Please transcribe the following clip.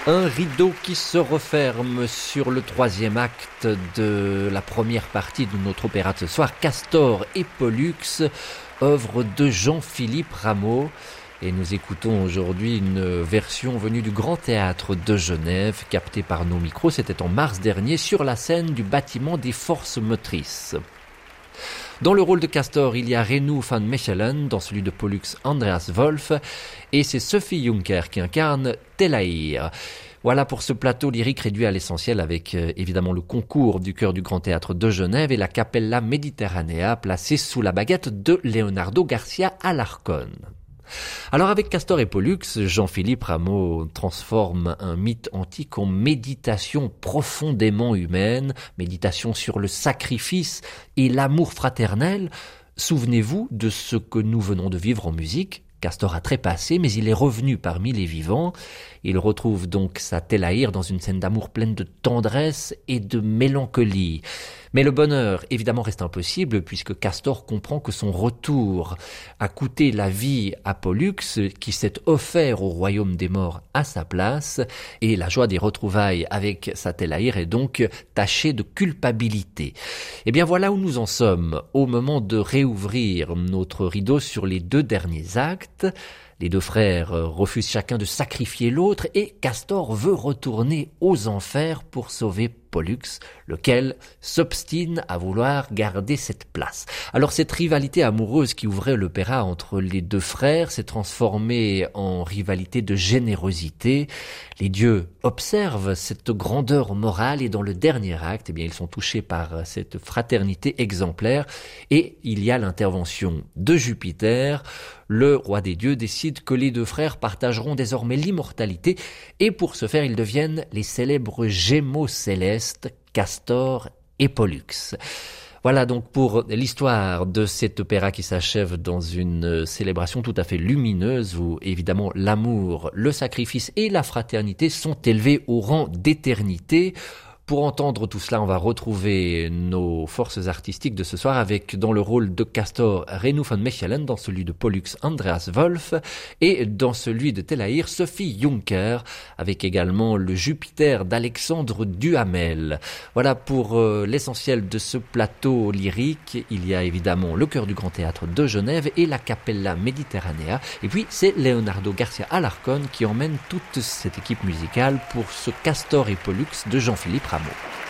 Un rideau qui se referme sur le troisième acte de la première partie de notre opéra de ce soir, Castor et Pollux, œuvre de Jean-Philippe Rameau. Et nous écoutons aujourd'hui une version venue du Grand Théâtre de Genève, captée par nos micros. C'était en mars dernier sur la scène du bâtiment des forces motrices. Dans le rôle de Castor, il y a Renu van Mechelen, dans celui de Pollux, Andreas Wolf, et c'est Sophie Juncker qui incarne Telaïr. Voilà pour ce plateau lyrique réduit à l'essentiel avec évidemment le concours du chœur du Grand Théâtre de Genève et la Capella Mediterranea placée sous la baguette de Leonardo Garcia Alarcón. Alors avec Castor et Pollux, Jean-Philippe Rameau transforme un mythe antique en méditation profondément humaine, méditation sur le sacrifice et l'amour fraternel. Souvenez-vous de ce que nous venons de vivre en musique. Castor a trépassé, mais il est revenu parmi les vivants. Il retrouve donc sa Telaïr dans une scène d'amour pleine de tendresse et de mélancolie. Mais le bonheur, évidemment, reste impossible puisque Castor comprend que son retour a coûté la vie à Pollux qui s'est offert au royaume des morts à sa place et la joie des retrouvailles avec sa Telaïr est donc tachée de culpabilité. Et bien voilà où nous en sommes au moment de réouvrir notre rideau sur les deux derniers actes. Les deux frères refusent chacun de sacrifier l'autre et Castor veut retourner aux enfers pour sauver Pollux, lequel s'obstine à vouloir garder cette place. Alors cette rivalité amoureuse qui ouvrait l'opéra entre les deux frères s'est transformée en rivalité de générosité. Les dieux observent cette grandeur morale et dans le dernier acte, ils sont touchés par cette fraternité exemplaire et il y a l'intervention de Jupiter. Le roi des dieux décide que les deux frères partageront désormais l'immortalité et pour ce faire ils deviennent les célèbres Gémeaux célestes, Castor et Pollux. Voilà donc pour l'histoire de cet opéra qui s'achève dans une célébration tout à fait lumineuse où évidemment l'amour, le sacrifice et la fraternité sont élevés au rang d'éternité. Pour entendre tout cela, on va retrouver nos forces artistiques de ce soir avec dans le rôle de Castor Renu van Mechelen, dans celui de Pollux Andreas Wolf et dans celui de Telaïr Sophie Juncker avec également le Jupiter d'Alexandre Duhamel. Voilà pour l'essentiel de ce plateau lyrique. Il y a évidemment le chœur du Grand Théâtre de Genève et la Capella Mediterranea et puis c'est Leonardo Garcia Alarcón qui emmène toute cette équipe musicale pour ce Castor et Pollux de Jean-Philippe Rameau.